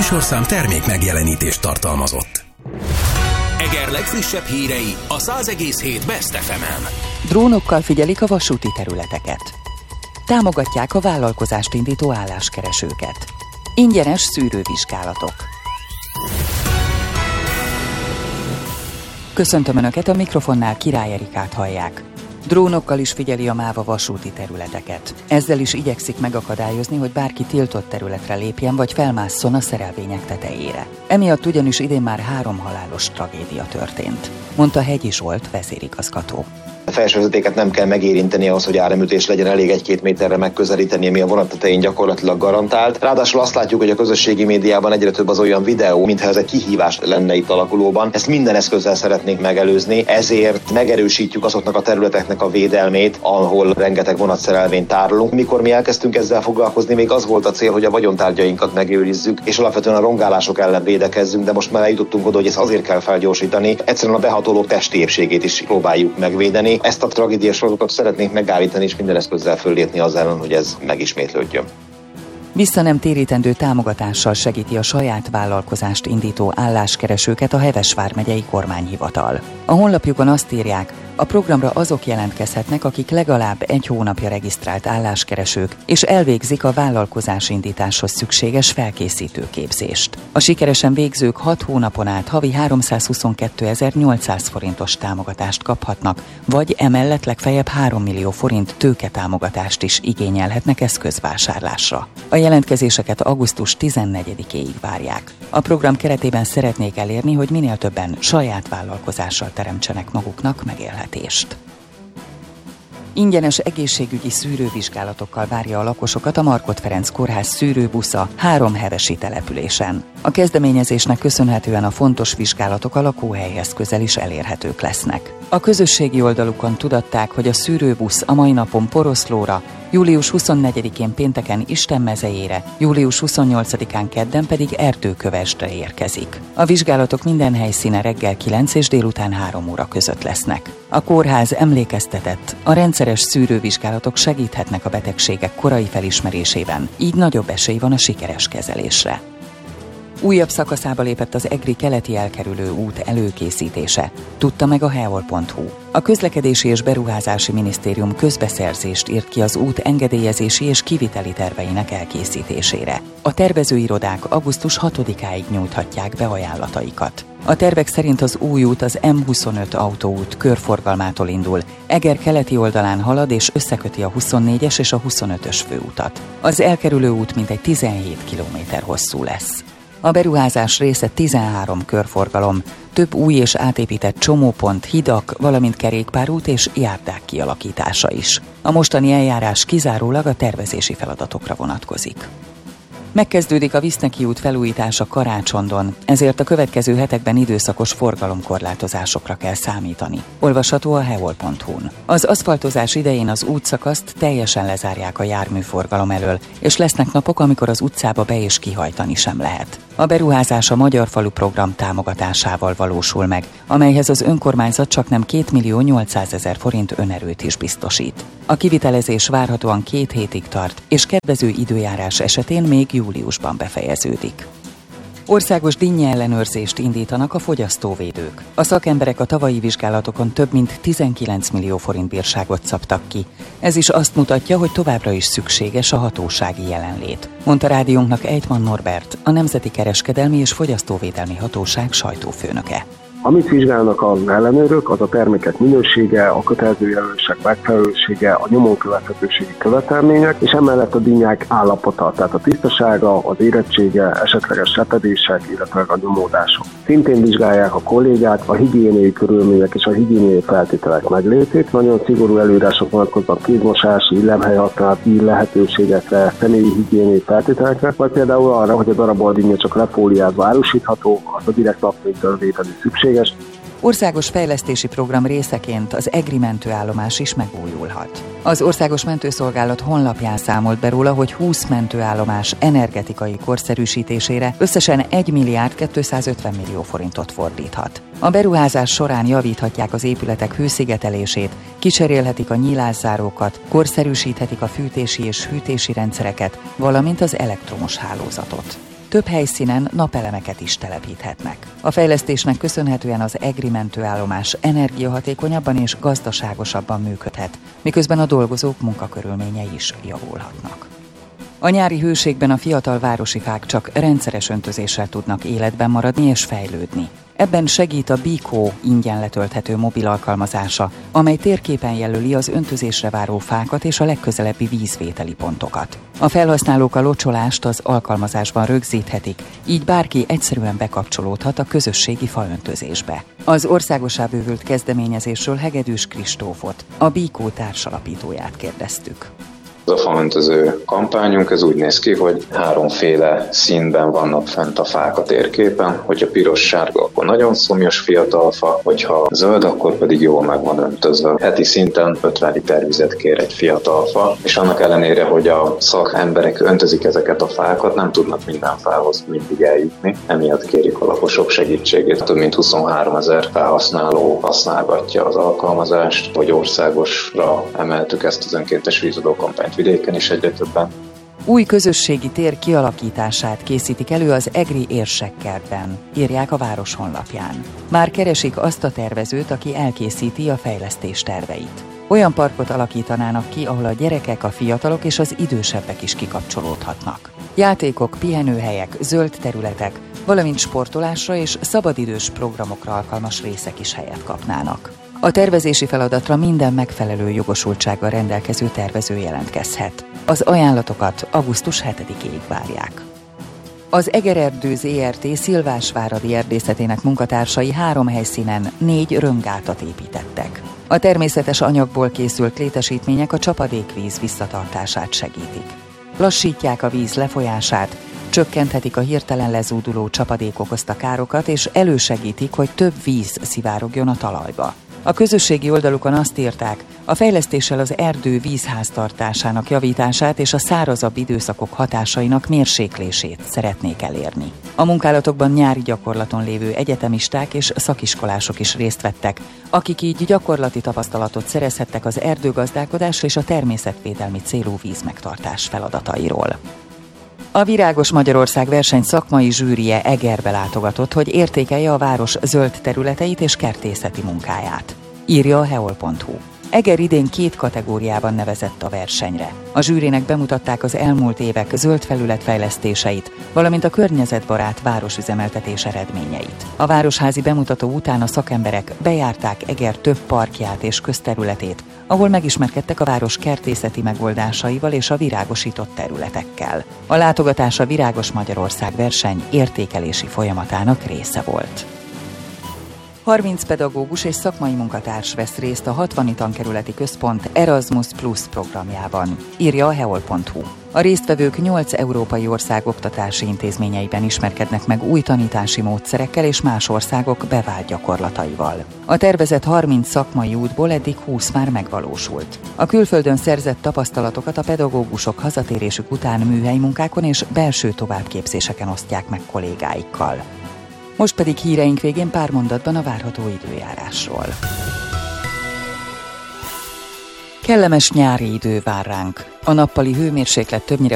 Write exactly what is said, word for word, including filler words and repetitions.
műsorszám termék megjelenítést tartalmazott. Eger legfrissebb hírei a száz egész hét Best ef emen. Drónokkal figyelik a vasúti területeket. Támogatják a vállalkozást indító álláskeresőket. Ingyenes szűrővizsgálatok. Köszöntöm Önöket, a mikrofonnál Király Erikát hallják. Drónokkal is figyeli a MÁV a vasúti területeket. Ezzel is igyekszik megakadályozni, hogy bárki tiltott területre lépjen vagy felmásszon a szerelvények tetejére. Emiatt ugyanis idén már három halálos tragédia történt, mondta Hegyi Zsolt vezérigazgató. A felsővezetéket nem kell megérinteni ahhoz, hogy áramütés legyen, elég egy-két méterre megközelíteni, ami a vonat tetején gyakorlatilag garantált. Ráadásul azt látjuk, hogy a közösségi médiában egyre több az olyan videó, mintha ez egy kihívás lenne itt alakulóban. Ezt minden eszközzel szeretnénk megelőzni, ezért megerősítjük azoknak a területeknek a védelmét, ahol rengeteg vonatszerelvényt tárolunk. Mikor mi elkezdtünk ezzel foglalkozni, még az volt a cél, hogy a vagyontárgyainkat megőrizzük, és alapvetően a rongálások ellen védekezzünk, de most már eljutottunk oda, hogy ezt azért kell felgyorsítani. Egyszerűen a behatolók testi épségét is próbáljuk megvédeni. Ezt a tragédiás sorozatot szeretnénk megállítani, és minden eszközzel föllépni az ellen, hogy ez megismétlődjön. Vissza nem térítendő támogatással segíti a saját vállalkozást indító álláskeresőket a Heves vármegyei kormányhivatal. A honlapjukon azt írják, a programra azok jelentkezhetnek, akik legalább egy hónapja regisztrált álláskeresők, és elvégzik a vállalkozásindításhoz szükséges felkészítő képzést. A sikeresen végzők hat hónapon át havi háromszázhuszonkétezer-nyolcszáz forintos támogatást kaphatnak, vagy emellett legfeljebb három millió forint tőketámogatást is igényelhetnek eszközvásárlásra. A jelentkezéseket augusztus tizennegyedikéig várják. A program keretében szeretnék elérni, hogy minél többen saját vállalkozással teremtsenek maguknak megélhetést. Ingyenes egészségügyi szűrővizsgálatokkal várja a lakosokat a Markhot Ferenc kórház szűrőbusza három hevesi településen. A kezdeményezésnek köszönhetően a fontos vizsgálatok a lakóhelyhez közel is elérhetők lesznek. A közösségi oldalukon tudatták, hogy a szűrőbusz a mai napon Poroszlóra, július huszonnegyedikén pénteken Istenmezejére, július huszonnyolcadikán kedden pedig Erdőkövesdre érkezik. A vizsgálatok minden helyszíne reggel kilenc és délután három óra között lesznek. A kórház emlékeztetett, a rendszeres szűrővizsgálatok segíthetnek a betegségek korai felismerésében, így nagyobb esély van a sikeres kezelésre. Újabb szakaszába lépett az egri keleti elkerülő út előkészítése, tudta meg a heol pont hu. A Közlekedési és Beruházási Minisztérium közbeszerzést írt ki az út engedélyezési és kiviteli terveinek elkészítésére. A tervezőirodák augusztus hatodikáig nyújthatják be ajánlataikat. A tervek szerint az új út az em huszonöt autóút körforgalmától indul, Eger keleti oldalán halad és összeköti a huszonnégyes és a huszonötös főutat. Az elkerülő út mintegy tizenhét kilométer hosszú lesz. A beruházás része tizenhárom körforgalom, több új és átépített csomópont, hidak, valamint kerékpárút és járdák kialakítása is. A mostani eljárás kizárólag a tervezési feladatokra vonatkozik. Megkezdődik a Viszneki út felújítása Karácsondon, ezért a következő hetekben időszakos forgalomkorlátozásokra kell számítani. Olvasható a heol pont hu-n. Az aszfaltozás idején az útszakaszt teljesen lezárják a járműforgalom elől, és lesznek napok, amikor az utcába be- és kihajtani sem lehet. A beruházás a Magyar Falu program támogatásával valósul meg, amelyhez az önkormányzat csaknem kétmillió nyolcszázezer forint önerőt is biztosít. A kivitelezés várhatóan két hétig tart, és kedvező időjárás esetén még júliusban befejeződik. Országos dinnye ellenőrzést indítanak a fogyasztóvédők. A szakemberek a tavalyi vizsgálatokon több mint tizenkilenc millió forint bírságot szabtak ki. Ez is azt mutatja, hogy továbbra is szükséges a hatósági jelenlét, mondta rádiónknak Ejtman Norbert, a Nemzeti Kereskedelmi és Fogyasztóvédelmi Hatóság sajtófőnöke. Amit vizsgálnak az ellenőrök, az a termékek minősége, a kötelező jelölések megfelelősége, a nyomon követhetőségi követelmények, és emellett a dinnyák állapota, tehát a tisztasága, az érettsége, esetleges repedések, illetve a nyomódások. Szintén vizsgálják a kollégák, a higiéniai körülmények és a higiéniai feltételek meglétét. Nagyon szigorú előírások vonatkoznak kézmosási, illemhelyhasználati lehetőségekre, személyi higiéniai feltételekre, vagy például arra, hogy a darabolt dinnye csak lefóliázva árusítható, az a direkt napfénytől védeni szükséges. Országos fejlesztési program részeként az egri mentőállomás is megújulhat. Az Országos Mentőszolgálat honlapján számolt be róla, hogy húsz mentőállomás energetikai korszerűsítésére összesen egy milliárd kétszázötven millió forintot fordíthat. A beruházás során javíthatják az épületek hőszigetelését, kicserélhetik a nyílászárókat, korszerűsíthetik a fűtési és hűtési rendszereket, valamint az elektromos hálózatot. több helyszínen napelemeket is telepíthetnek. A fejlesztésnek köszönhetően az egri mentőállomás energiahatékonyabban és gazdaságosabban működhet, miközben a dolgozók munkakörülményei is javulhatnak. A nyári hőségben a fiatal városi fák csak rendszeres öntözéssel tudnak életben maradni és fejlődni. Ebben segít a Bikó ingyen letölthető mobil alkalmazása, amely térképen jelöli az öntözésre váró fákat és a legközelebbi vízvételi pontokat. A felhasználók a locsolást az alkalmazásban rögzíthetik, így bárki egyszerűen bekapcsolódhat a közösségi faöntözésbe. Az országossá bővült kezdeményezésről Hegedűs Kristófot, a Bikó társalapítóját kérdeztük. Ez a faöntöző kampányunk, ez úgy néz ki, hogy háromféle színben vannak fent a fák a térképen, hogyha piros-sárga, akkor nagyon szomjas fiatal fa, hogyha zöld, akkor pedig jól meg van öntözve. Heti szinten ötven liter vizet kér egy fiatal fa, és annak ellenére, hogy a szakemberek öntözik ezeket a fákat, nem tudnak minden fához mindig eljutni, emiatt kérik a lakosok segítségét. Több mint huszonháromezer felhasználó használgatja az alkalmazást, hogy országosra emeltük ezt az önkéntes vízadó kampányt. Vidéken is egyre többen. Új közösségi tér kialakítását készítik elő az egri érsekkertben, írják a város honlapján. Már keresik azt a tervezőt, aki elkészíti a fejlesztés terveit. Olyan parkot alakítanának ki, ahol a gyerekek, a fiatalok és az idősebbek is kikapcsolódhatnak. Játékok, pihenőhelyek, zöld területek, valamint sportolásra és szabadidős programokra alkalmas részek is helyet kapnának. A tervezési feladatra minden megfelelő jogosultsággal rendelkező tervező jelentkezhet. Az ajánlatokat augusztus hetedikéig várják. Az Egererdő zé er té Szilvásváradi erdészetének munkatársai három helyszínen négy rönggátat építettek. A természetes anyagból készült létesítmények a csapadékvíz visszatartását segítik. Lassítják a víz lefolyását, csökkenthetik a hirtelen lezúduló csapadék okozta károkat, és elősegítik, hogy több víz szivárogjon a talajba. A közösségi oldalukon azt írták, a fejlesztéssel az erdő vízháztartásának javítását és a szárazabb időszakok hatásainak mérséklését szeretnék elérni. A munkálatokban nyári gyakorlaton lévő egyetemisták és szakiskolások is részt vettek, akik így gyakorlati tapasztalatot szerezhettek az erdőgazdálkodás és a természetvédelmi célú vízmegtartás feladatairól. A Virágos Magyarország verseny szakmai zsűrije Egerbe látogatott, hogy értékelje a város zöld területeit és kertészeti munkáját. Írja a heol pont hu. Eger idén két kategóriában nevezett a versenyre. A zsűrinek bemutatták az elmúlt évek zöld felületfejlesztéseit, valamint a környezetbarát városüzemeltetés eredményeit. A városházi bemutató után a szakemberek bejárták Eger több parkját és közterületét, ahol megismerkedtek a város kertészeti megoldásaival és a virágosított területekkel. A látogatás a Virágos Magyarország verseny értékelési folyamatának része volt. harminc pedagógus és szakmai munkatárs vesz részt a hatvani tankerületi központ Erasmus Plus programjában, írja a heol pont hu. A résztvevők nyolc európai ország oktatási intézményeiben ismerkednek meg új tanítási módszerekkel és más országok bevált gyakorlataival. A tervezett harminc szakmai útból eddig húsz már megvalósult. A külföldön szerzett tapasztalatokat a pedagógusok hazatérésük után műhelymunkákon és belső továbbképzéseken osztják meg kollégáikkal. Most pedig híreink végén pár mondatban a várható időjárásról. Kellemes nyári idő vár ránk. A nappali hőmérséklet többnyire